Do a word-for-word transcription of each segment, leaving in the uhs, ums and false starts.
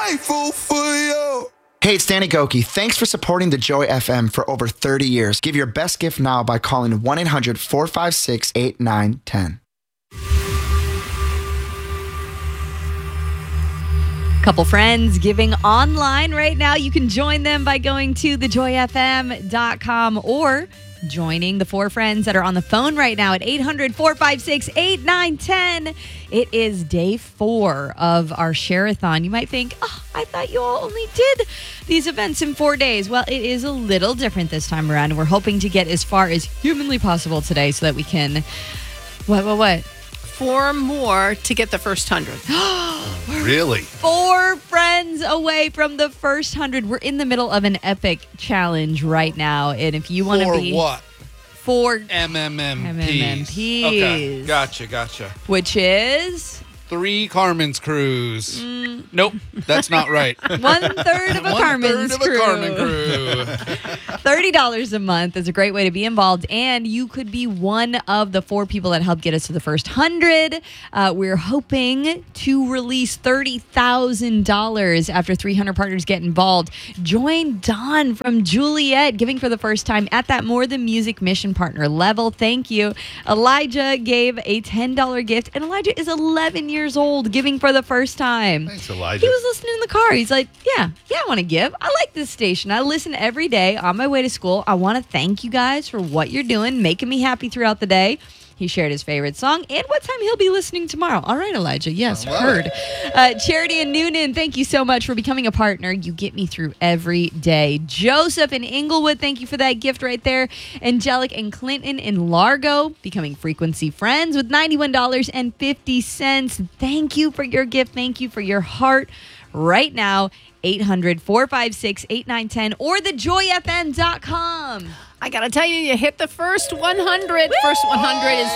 grateful for you. Hey, it's Danny Goki. Thanks for supporting the Joy F M for over thirty years. Give your best gift now by calling one eight hundred four five six eight nine one zero. Couple friends giving online right now. You can join them by going to the joy f m dot com or joining the four friends that are on the phone right now at eight hundred four five six eight nine one zero. It is day four of our Share-a-thon. You might think, oh, I thought you all only did these events in four days. Well, it is a little different this time around. We're hoping to get as far as humanly possible today so that we can, what, what, what? Four more to get the first hundred. Really? Four friends away from the first hundred. We're in the middle of an epic challenge right now. And if you want to be... For what? For M M M Ps. M M M Ps. Okay, gotcha, gotcha. Which is... Three Carmen's crews. Mm. Nope, that's not right. One third of a One Carmen's third crew. of a Carmen crew. thirty dollars a month is a great way to be involved, and you could be one of the four people that help get us to the first hundred. Uh, we're hoping to release thirty thousand dollars after three hundred partners get involved. Join Don from Juliet, giving for the first time at that More Than Music Mission Partner level. Thank you. Elijah gave a ten dollars gift, and Elijah is eleven years old, giving for the first time. Thanks, Elijah. He was listening in the car. He's like, yeah, yeah, I want to give. I like this station. I listen every day on my way to school. I want to thank you guys for what you're doing, making me happy throughout the day. He shared his favorite song and what time he'll be listening tomorrow. All right, Elijah. Yes, heard. Uh, Charity and Noonan, thank you so much for becoming a partner. You get me through every day. Joseph in Inglewood, thank you for that gift right there. Angelic and Clinton in Largo, becoming frequency friends with ninety-one dollars and fifty cents. Thank you for your gift. Thank you for your heart. Right now, eight hundred four five six eight nine one zero or the joy f m dot com. I got to tell you, you hit the first one hundred. First one hundred is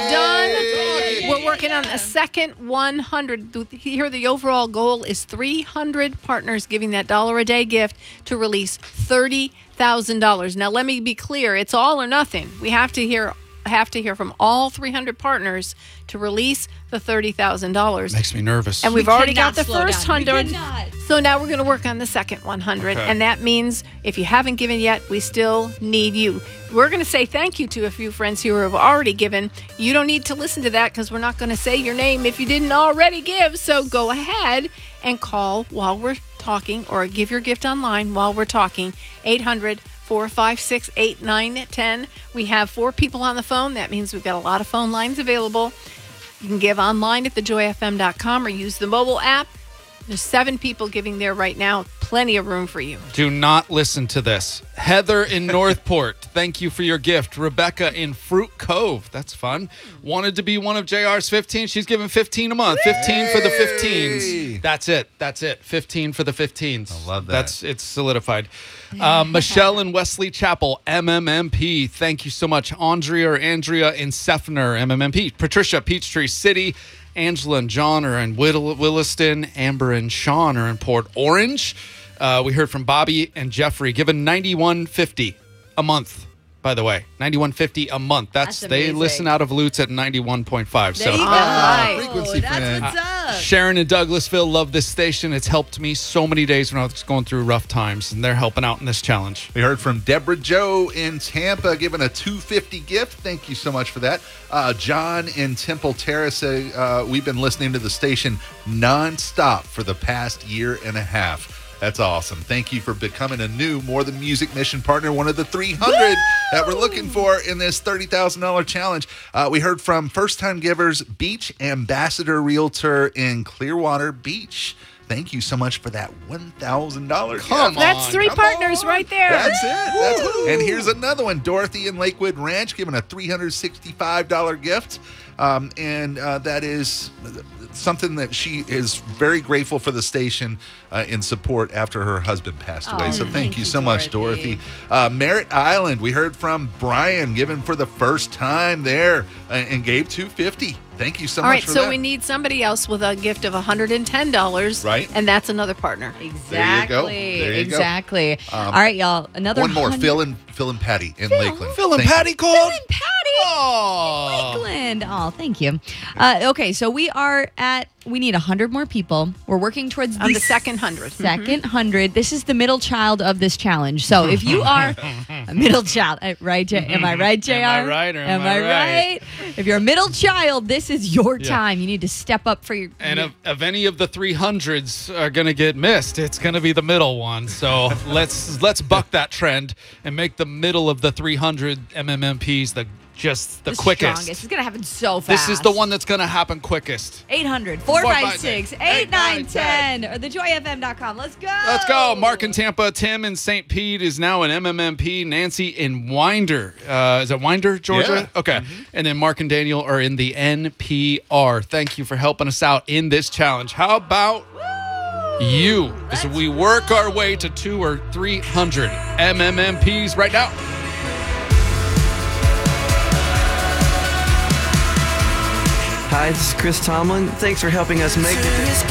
done. We're working on the second one hundred. Here, the overall goal is three hundred partners giving that dollar a day gift to release thirty thousand dollars. Now, let me be clear. It's all or nothing. We have to hear have to hear from all three hundred partners to release the thirty thousand dollars. Makes me nervous. And we've We already got cannot the slow first down. We hundred. cannot. So now we're going to work on the second one hundred. Okay. And that means if you haven't given yet, we still need you. We're going to say thank you to a few friends who have already given. You don't need to listen to that because we're not going to say your name if you didn't already give. So go ahead and call while we're talking or give your gift online while we're talking. eight hundred four five six eight nine one zero. We have four people on the phone. That means we've got a lot of phone lines available. You can give online at the joy f m dot com or use the mobile app. There's seven people giving there right now. Plenty of room for you. Do not listen to this. Heather in Northport, thank you for your gift. Rebecca in Fruit Cove, that's fun. Wanted to be one of J R's fifteen. She's giving fifteen a month. fifteen for the fifteens. That's it. That's it. fifteen for the fifteens. I love that. That's it's solidified. Um, Michelle in Wesley Chapel, M M M P. Thank you so much. Andrea or Andrea in Seffner, M M M P. Patricia, Peachtree City. Angela and John are in Will- Williston. Amber and Sean are in Port Orange. Uh, we heard from Bobby and Jeffrey, given ninety-one fifty a month. By the way, ninety-one fifty a month. That's, That's they amazing. listen out of Lutz at ninety-one point five. There you go. right. Frequency That's fan. what's up. Sharon in Douglasville love this station. It's helped me so many days when I was going through rough times, and they're helping out in this challenge. We heard from Deborah Joe in Tampa giving a two hundred fifty gift. Thank you so much for that. Uh, John in Temple Terrace, uh, we've been listening to the station nonstop for the past year and a half. That's awesome. Thank you for becoming a new More Than Music Mission Partner, one of the three hundred that we're looking for in this thirty thousand dollars challenge. Uh, we heard from first-time givers, Beach Ambassador Realtor in Clearwater Beach. Thank you so much for that one thousand dollars. Come That's on, three come partners on. right there. That's it. That's it. And here's another one. Dorothy in Lakewood Ranch giving a three hundred sixty-five dollars gift. Um, and uh, that is something that she is very grateful for the station uh, in support after her husband passed away. Oh, so thank, thank you you, so much, Dorothy. Dorothy. Uh, Merritt Island, we heard from Brian giving for the first time there uh, and gave two hundred fifty dollars. Thank you so All much right, for so that. we need somebody else with a gift of one hundred ten dollars. Right. And that's another partner. Exactly. There you go. Exactly. Um, All right, y'all. Another One more, hundred- Phil and Phil and Patty in Lakeland. Phil and Thank you. Patty called. Phil and Patty. Oh. Lakeland. Oh, thank you. Uh, okay, so we are at, we need one hundred more people. We're working towards On the second hundred. Second hundred. This is the middle child of this challenge. So if you are a middle child, uh, right? J- am I right, J R? Am I right or am am I I right? If you're a middle child, this is your Yeah. time. You need to step up for your. And your- if, if any of the three hundreds are going to get missed, it's going to be the middle one. So let's let's buck that trend and make the middle of the three hundred M M M Ps the just the, the quickest. strongest. It's gonna happen so fast. This is the one that's going to happen quickest. eight hundred, four five six, eight nine one zero or the joy f m dot com. Let's go. Let's go. Mark in Tampa. Tim in Saint Pete is now an M M M P. Nancy in Winder. Uh, is it Winder, Georgia? Yeah. Okay. And then Mark and Daniel are in the N P R. Thank you for helping us out in this challenge. How about you as we work our way to two or three hundred M M M Ps right now? Hi, this is Chris Tomlin. Thanks for helping us make it.